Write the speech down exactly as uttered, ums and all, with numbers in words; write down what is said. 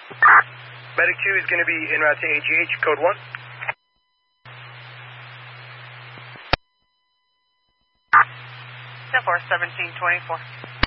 Medic two is going to be en route to A G H, code one. ten four, seventeen twenty-four.